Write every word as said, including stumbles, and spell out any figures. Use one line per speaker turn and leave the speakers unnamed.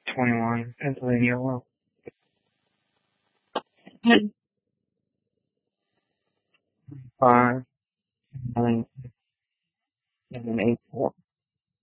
twenty-one, Pennsylvania. Well, five, nine, seven, eight, four.